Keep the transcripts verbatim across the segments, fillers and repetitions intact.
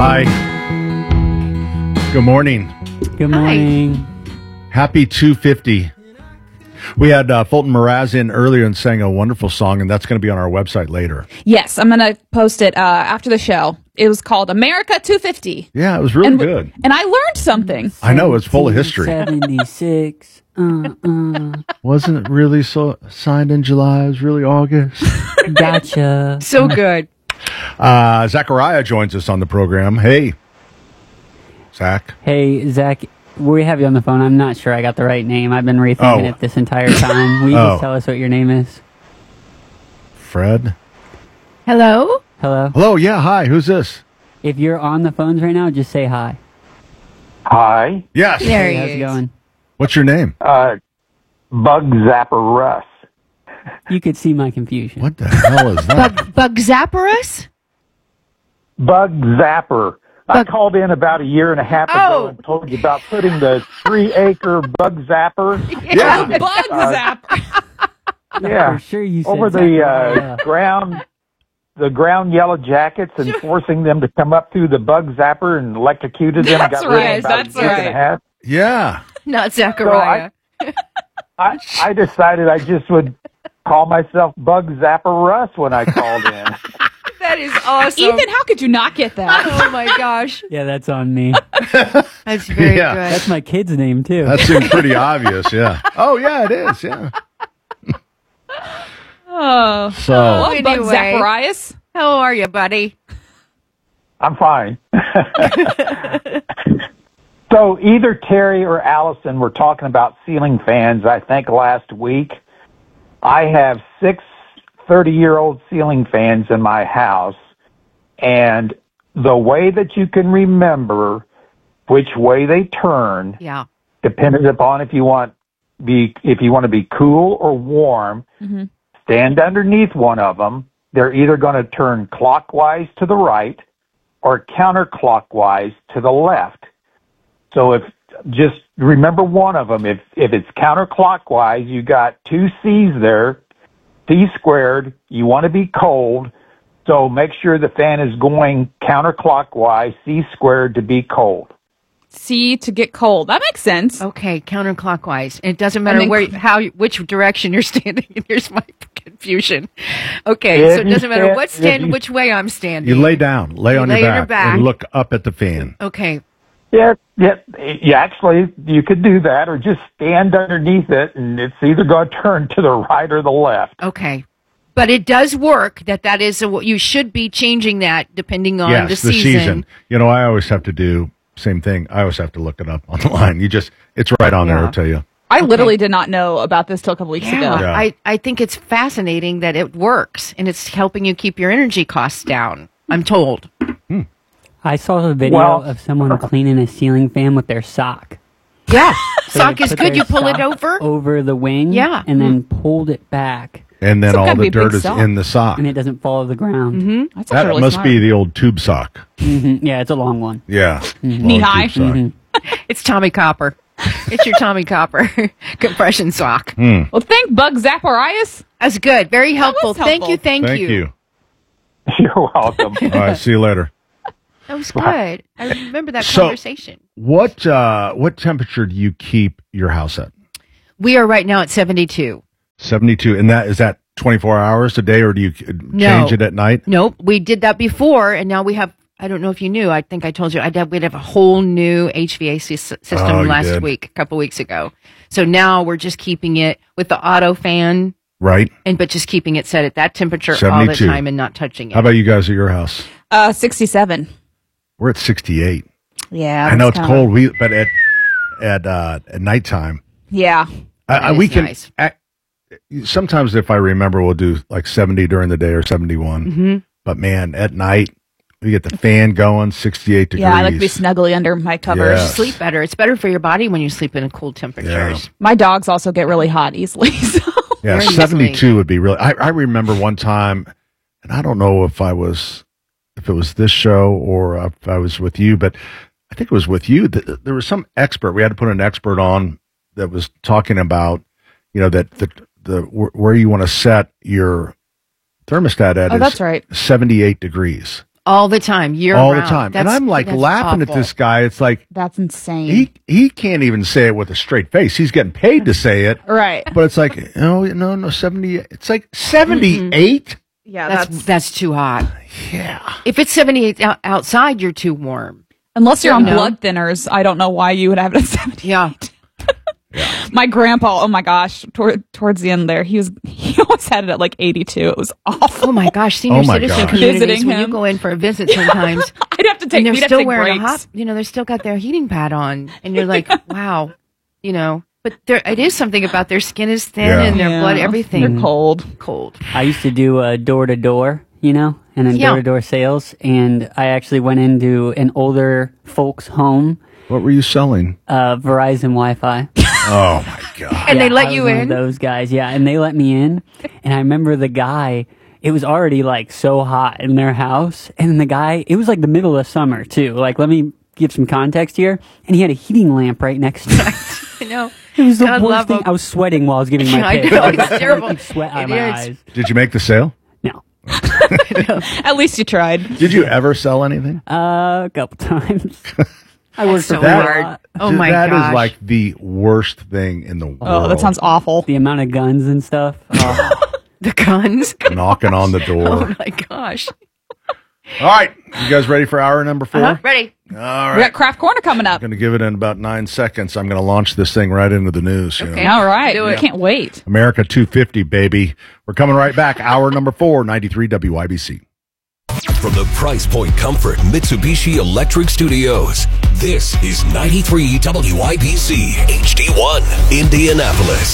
Hi. Good morning. Good morning. Hi. Happy two fifty. We had uh, Fulton Mraz in earlier and sang a wonderful song, and that's going to be on our website later. Yes, I'm going to post it uh, after the show. It was called America two fifty. Yeah, it was really and, good. And I learned something. I know, it's full of history. seventy-six. Uh, uh. Wasn't it really so signed in July? It was really August. Gotcha. So good. Uh, Zachariah joins us on the program. Hey, Zach. Hey, Zach, we have you on the phone. I'm not sure I got the right name. I've been rethinking Oh. it this entire time. Will you Oh. just tell us what your name is? Fred. Hello? Hello? Hello, yeah, hi. Who's this? If you're on the phones right now, just say hi. Hi, Yes. There Hey, he how's is. it going? What's your name? uh, Bug Zapper Russ. You could see my confusion. What the hell is that? Bug, bug Zapperus? Bug Zapper. I Bug- called in about a year and a half ago Oh. and told you about putting the three-acre Bug Zapper. Yeah. Bug zapper. Yeah, For sure you said over the Zachariah. uh, ground, the ground yellow jackets, and forcing them to come up through the Bug Zapper and electrocuted them. That's got rid of right, them about that's a week and a right. half. Yeah. Not Zachariah. I, I decided I just would call myself Bug Zapper Russ when I called in. That is awesome. Ethan, how could you not get that? Oh my gosh. Yeah, that's on me. That's very Yeah. good. That's my kid's name, too. That seems pretty obvious, yeah. Oh, yeah, it is, yeah. Oh. So, Well, Bug Anyway. Zacharias. How are you, buddy? I'm fine. So either Terry or Allison were talking about ceiling fans, I think, last week. I have six thirty-year-old ceiling fans in my house, and the way that you can remember which way they turn, Yeah. depending upon if you want be if you want to be cool or warm, Mhm. stand underneath one of them. They're either going to turn clockwise to the right or counterclockwise to the left. So if just remember one of them. If if it's counterclockwise, you got two C's there, C squared. You want to be cold, so make sure the fan is going counterclockwise, C squared to be cold. C to get cold. That makes sense. Okay, counterclockwise. It doesn't matter then where, cl- how, which direction you're standing. Here's my confusion. Okay, If so it you doesn't matter stand- what if stand, you- which way I'm standing. you lay down, lay You on lay your on your back, back. and look up at the fan. Okay. Yeah, yeah, yeah. Actually, you could do that, or just stand underneath it, and it's either going to turn to the right or the left. Okay. But it does work. That that is a, you should be changing that depending on Yes, the the season. season. You know, I always have to do same thing. I always have to look it up online. You just, it's right on there, Yeah. I'll tell you. I literally did not know about this till a couple weeks Yeah, ago. Yeah. I, I think it's fascinating that it works and it's helping you keep your energy costs down. I'm told. I saw a video Well- of someone cleaning a ceiling fan with their sock. Yeah, So sock they is put good. their You pull it sock over. over the wing, Yeah. and then pulled it back, And then Some all kind of the a big dirt is sock. in the sock. and it doesn't fall to the ground. Mm-hmm. That's That actually really must smart. be the old tube sock. hmm Yeah, it's a long one. Yeah. Knee Long high. tube sock. It's Tommy Copper. It's your Tommy Copper compression sock. Hmm. Well, thank Bug Zacharias. That's good. Very helpful. was Thank helpful. you. Thank, Thank you. you. You're welcome. All right, see you later. That was good. I remember that So- conversation. What uh what temperature do you keep your house at? We are right now at seventy-two. seventy-two. And that is that twenty-four hours a day, or do you uh, No. change it at night? Nope. We did that before, and now we have. I don't know if you knew. I think I told you. I did. We'd have a whole new H V A C s- system Oh, you last did. week, a couple weeks ago. So now we're just keeping it with the auto fan, Right. and but just keeping it set at that temperature all the seventy-two. time and not touching it. How about you guys at your house? Uh, sixty-seven. We're at sixty-eight. Yeah. I know that's it's kinda- cold, we but at at uh at nighttime. Yeah. I, That I, is we can nice. I- sometimes if I remember we'll do like seventy during the day or seventy-one. Mm-hmm. But man, at night we get the fan going, sixty-eight degrees. Yeah, I like to be snuggly under my covers. Yeah. Sleep better. It's better for your body when you sleep in cool temperatures. My dogs also get really hot easily. So. Yeah, Very seventy-two easily. would be really. I, I remember one time, and I don't know if I was, if it was this show or if I was with you, but I think it was with you. Th- There was some expert. We had to put an expert on that was talking about, you know, that the the wh- where you want to set your thermostat at Oh, is that's right. seventy-eight degrees. all the time, year all round. the time. That's, And I'm like that's laughing awful. at this guy. It's like That's insane. he he can't even say it with a straight face. He's getting paid to say it. Right. But it's like, no, no, no, seventy. It's like seventy-eight. Yeah, That's that's, that's too hot. Yeah. If it's seventy-eight out- outside, you're too warm. unless you're on No. blood thinners, I don't know why you would have it at seventy. Yeah. My grandpa, oh my gosh, toward, towards the end there, he was he always had it at like eighty-two. It was awful. Oh my gosh, senior Oh my citizen gosh. communities. Visiting When you him. go in for a visit, sometimes I'd have to take. and they're we'd have to still take wearing breaks. a hot. You know, they're still got their heating pad on, and you're like, wow, you know. But there, it is something about their skin is thin Yeah. and their Yeah. blood, everything They're cold. cold. I used to do uh, door-to-door, you know, and then Yeah. door-to-door sales. And I actually went into an older folks' home, What were you selling? uh, Verizon Wi-Fi. Oh my God. And Yeah, they let I was you one in? of those guys, yeah, and they let me in. And I remember the guy. It was already like so hot in their house, and the guy. It was like the middle of summer too. Like, let me give some context here. And he had a heating lamp right next to him. I know. It was the God worst love thing. him. I was sweating while I was giving my I pitch. know, I was it's like, terrible. I keep sweat out of It my is. eyes. Did you make the sale? No, At least you tried. Did you ever sell anything? uh, a couple times. I worked so for that. hard. Oh Dude, my that gosh. is like the worst thing in the world. Oh, that sounds awful. The amount of guns and stuff. Oh, The guns. knocking on the door. Oh my gosh. All right, you guys ready for hour number four? Uh-huh. Ready? All We right. got Craft Corner coming up. I'm going to give it in about nine seconds. I'm going to launch this thing right into the news. You Okay. know? All right. Do I it. can't wait. America two fifty, baby. We're coming right back. Hour number four, ninety-three W I B C. From the Price Point Comfort Mitsubishi Electric Studios, this is ninety-three W I B C H D one, Indianapolis.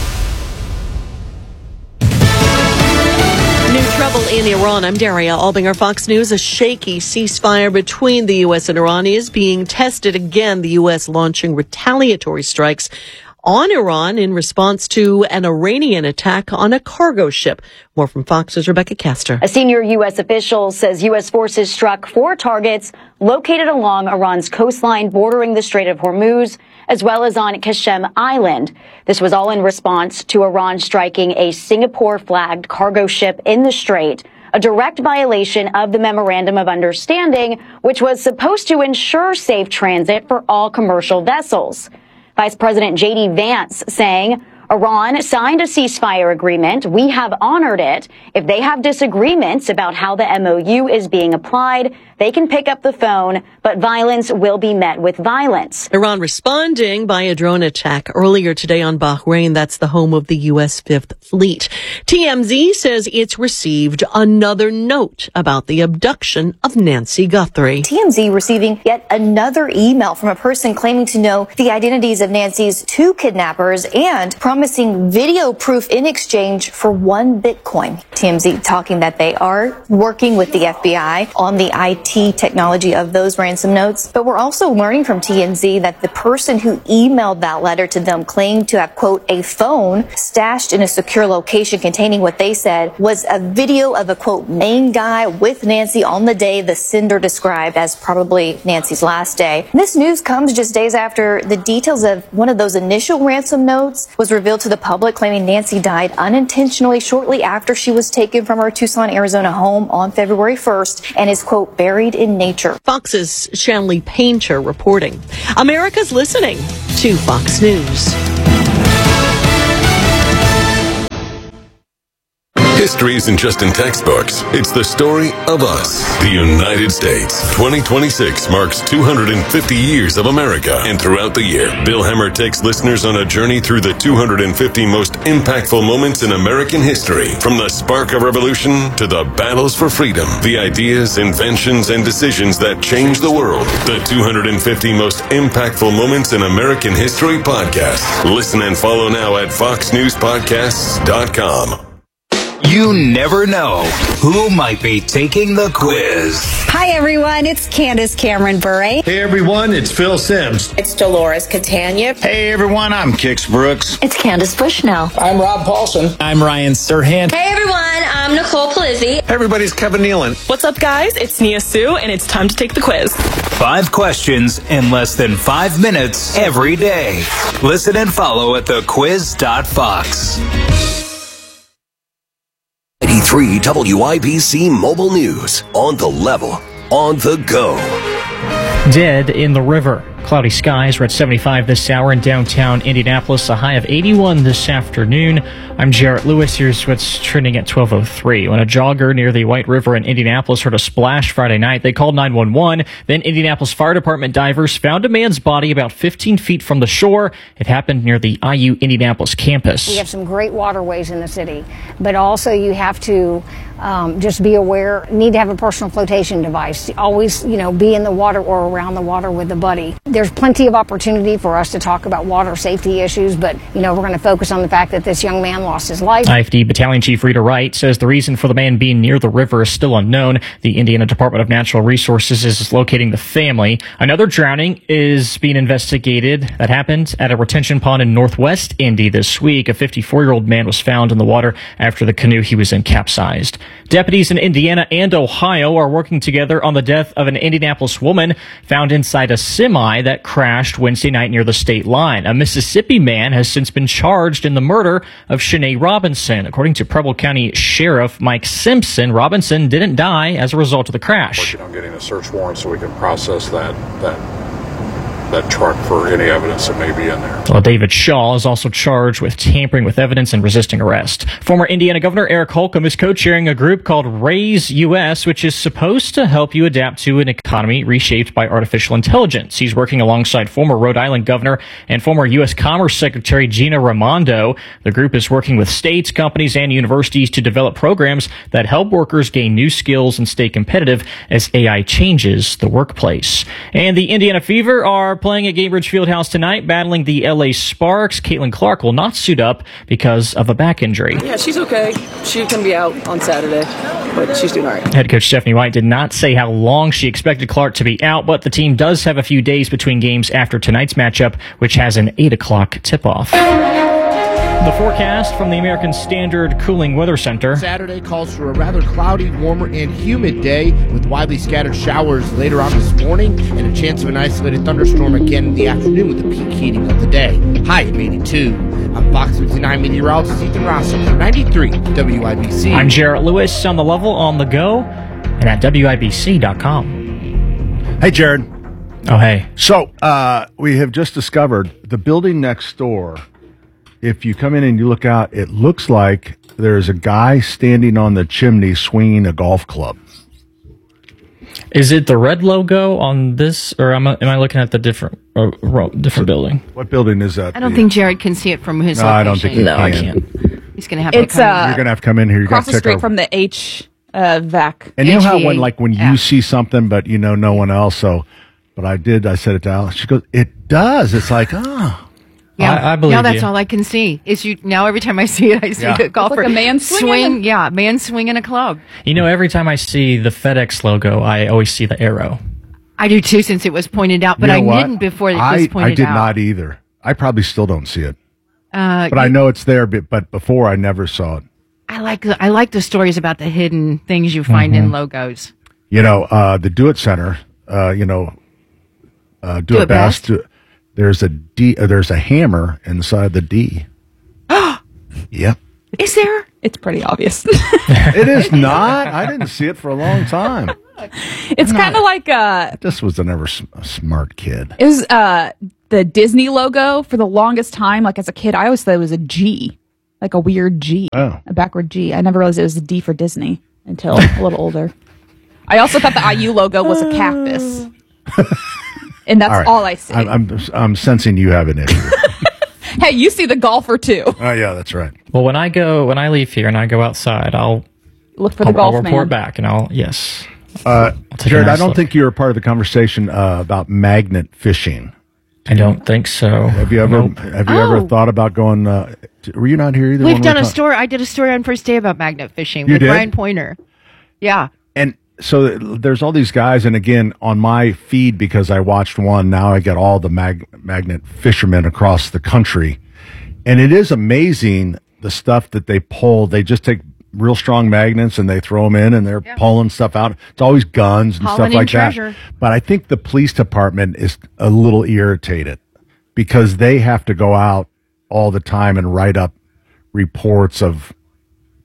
New trouble in Iran. I'm Daria Albinger, Fox News. A shaky ceasefire between the U S and Iran is being tested again. The U S launching retaliatory strikes on Iran in response to an Iranian attack on a cargo ship. More from Fox's Rebecca Castor. A senior U S official says U S forces struck four targets located along Iran's coastline bordering the Strait of Hormuz, as well as on Qasem Island. This was all in response to Iran striking a Singapore-flagged cargo ship in the strait, a direct violation of the Memorandum of Understanding, which was supposed to ensure safe transit for all commercial vessels. Vice President J D Vance saying, Iran signed a ceasefire agreement. We have honored it. If they have disagreements about how the M O U is being applied, they can pick up the phone, but violence will be met with violence. Iran responding by a drone attack earlier today on Bahrain. That's the home of the U S Fifth Fleet. T M Z says it's received another note about the abduction of Nancy Guthrie. T M Z receiving yet another email from a person claiming to know the identities of Nancy's two kidnappers and promising video proof in exchange for one Bitcoin. T M Z talking that they are working with the F B I on the I T technology of those ransom notes. But we're also learning from T M Z that the person who emailed that letter to them claimed to have, quote, a phone stashed in a secure location containing what they said was a video of a, quote, main guy with Nancy on the day the sender described as probably Nancy's last day. And this news comes just days after the details of one of those initial ransom notes was revealed to the public, claiming Nancy died unintentionally shortly after she was taken from her Tucson, Arizona home on February first and is, quote, buried in nature. Fox's Shanley Painter reporting. America's listening to Fox News. History isn't just in textbooks. It's the story of us. The United States. twenty twenty-six marks two hundred fifty years of America. And throughout the year, Bill Hemmer takes listeners on a journey through the two hundred fifty most impactful moments in American history. From the spark of revolution to the battles for freedom. The ideas, inventions, and decisions that changed the world. The two hundred fifty most impactful moments in American history podcast. Listen and follow now at fox news podcasts dot com. You never know who might be taking the quiz. Hi, everyone. It's Candace Cameron Bure. Hey, everyone. It's Phil Sims. It's Dolores Catania. Hey, everyone. I'm Kix Brooks. It's Candace Bushnell. I'm Rob Paulson. I'm Ryan Serhant. Hey, everyone. I'm Nicole Palizzi. Hey, everybody. It's Kevin Nealon. What's up, guys? It's Nia Sue, and it's time to take the quiz. Five questions in less than five minutes every day. Listen and follow at the quiz dot fox. ninety-three Free W I B C mobile news on the level, on the go. Dead in the river. Cloudy skies. We're at seventy-five this hour in downtown Indianapolis, a high of eighty-one this afternoon. I'm Jarrett Lewis. Here's what's trending at twelve oh three. When a jogger near the White River in Indianapolis heard a splash Friday night, they called nine one one. Then Indianapolis Fire Department divers found a man's body about fifteen feet from the shore. It happened near the I U Indianapolis campus. We have some great waterways in the city, but also you have to um, just be aware, need to have a personal flotation device. Always, you know, be in the water or around the water with a buddy. There's plenty of opportunity for us to talk about water safety issues, but, you know, we're going to focus on the fact that this young man lost his life. I F D Battalion Chief Rita Wright says the reason for the man being near the river is still unknown. The Indiana Department of Natural Resources is locating the family. Another drowning is being investigated. That happened at a retention pond in Northwest Indy this week. A fifty-four-year-old man was found in the water after the canoe he was in capsized. Deputies in Indiana and Ohio are working together on the death of an Indianapolis woman found inside a semi that crashed Wednesday night near the state line. A Mississippi man has since been charged in the murder of Shanae Robinson. According to Preble County Sheriff Mike Simpson, Robinson didn't die as a result of the crash. Working on getting a search warrant so we can process that that that truck for any evidence that may be in there. Well, David Shaw is also charged with tampering with evidence and resisting arrest. Former Indiana Governor Eric Holcomb is co-chairing a group called Raise U S, which is supposed to help you adapt to an economy reshaped by artificial intelligence. He's working alongside former Rhode Island Governor and former U S Commerce Secretary Gina Raimondo. The group is working with states, companies, and universities to develop programs that help workers gain new skills and stay competitive as A I changes the workplace. And the Indiana Fever are playing at Gainbridge Fieldhouse tonight, battling the L A Sparks. Caitlin Clark will not suit up because of a back injury. Yeah, she's okay. She can be out on Saturday, but she's doing all right. Head coach Stephanie White did not say how long she expected Clark to be out, but the team does have a few days between games after tonight's matchup, which has an eight o'clock tip-off. The forecast from the American Standard Cooling Weather Center. Saturday calls for a rather cloudy, warmer, and humid day with widely scattered showers later on this morning and a chance of an isolated thunderstorm again in the afternoon with the peak heating of the day. High of eighty-two. I'm Fox fifty-nine meteorologist Ethan Rosso for ninety-three W I B C. I'm Jarrett Lewis on the level, on the go, and at W I B C dot com. Hey, Jared. Oh, hey. So uh, we have just discovered the building next door. If you come in and you look out, it looks like there's a guy standing on the chimney swinging a golf club. Is it the red logo on this, or am I, am I looking at the different uh, different building? What building is that? I don't think Jared can see it from his No, location. I don't think you No, I can. can't. He's going to have It's, to come uh, You're going to have to come in here. You got Across to the check street over. from the H uh, V A C. And you know how H V A when, like, when you F. see something, but you know no one else. So, but I did. I said it to Alice. She goes, "It does." It's like, oh. Yeah, I, I believe now that's you. all I can see. Is you now every time I see it, I see Yeah. a golfer Like a man swinging swing. Yeah, man swinging a club. You know, every time I see the FedEx logo, I always see the arrow. I do too, since it was pointed out, but You know I what? didn't before it I, was pointed I did out. not either. I probably still don't see it, Uh, but I know it's there. But, but before, I never saw it. I like the, I like the stories about the hidden things you find Mm-hmm. in logos. You know, uh, the Do It Center. Uh, you know, uh, Do, Do It It Best. Best. Do, there's a D. Uh, there's a hammer inside the D. Yep. Is there? It's pretty obvious. It is not. I didn't see it for a long time. It's kind of like uh, This was a never s- a smart kid. it was uh, the Disney logo for the longest time. Like as a kid, I always thought it was a G, like a weird G, Oh. a backward G. I never realized it was a D for Disney until a little older. I also thought the I U logo was a cactus, and that's all, right. I see. I'm, I'm I'm sensing you have an issue. Hey, you see the golfer too. Oh yeah, that's right. Well, when I go, when I leave here and I go outside, I'll Look for the I'll, golf I'll report man. back, and I'll yes. Uh, take a Jared, nice I don't look. think you were part of the conversation uh, about magnet fishing. I don't think so. Have you ever Nope. have you Oh. ever thought about going? Uh, t- were you not here either? We've when we done were a talk- story. I did a story on first day about magnet fishing You with did? Brian Pointer. Yeah. And so there's all these guys, and again on my feed because I watched one. Now I get all the mag- magnet fishermen across the country, and it is amazing the stuff that they pull. They just take real strong magnets and they throw them in, and they're pulling stuff out. It's always guns and Hauling stuff in like treasure. that. But I think the police department is a little irritated because they have to go out all the time and write up reports of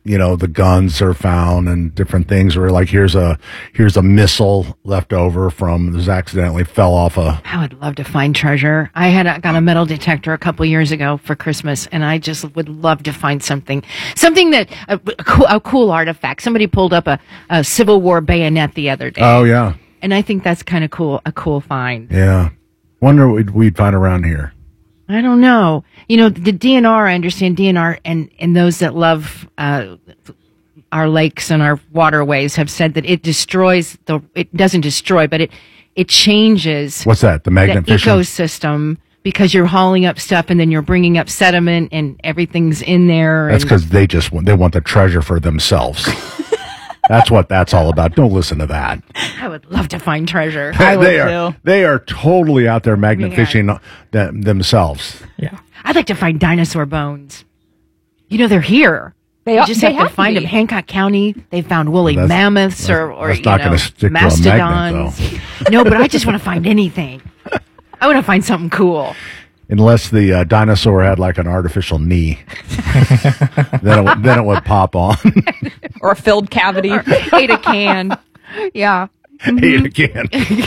you know, the guns are found and different things where like, here's a, here's a missile left over from, this accidentally fell off a. I would love to find treasure. I had a, got a metal detector a couple years ago for Christmas, and I just would love to find something, something that, a, a, cool, a cool artifact. Somebody pulled up a, a Civil War bayonet the other day. Oh, yeah. And I think that's kind of cool, a cool find. Yeah. Wonder what we'd, we'd find around here. I don't know. You know, the D N R, I understand D N R and, and those that love uh, our lakes and our waterways have said that it destroys the, it doesn't destroy, but it, it changes. What's that? The magnet the fishing? ecosystem, because you're hauling up stuff and then you're bringing up sediment and everything's in there. That's and- because they just want, they want the treasure for themselves. That's what that's all about. Don't listen to that. I would love to find treasure. I would they are, too. They are totally out there magnet yeah. fishing th- themselves. Yeah. I'd like to find dinosaur bones. You know, they're here. They you just they have, have to find to them. Hancock County, they found woolly well, mammoths or, or you know, mastodons. No, but I just want to find anything. I want to find something cool. Unless the uh, dinosaur had like an artificial knee, then, it, then it would pop on. Or a filled cavity. Or ate a can. Yeah. Ate a can.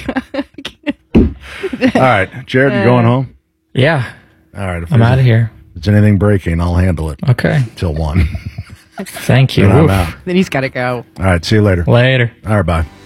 All right, Jared, you going home? Yeah. All right. If I'm out of here. If there's anything breaking, I'll handle it. Okay. Till one. Thank you. Then I'm out. Then he's got to go. All right. See you later. Later. All right. Bye.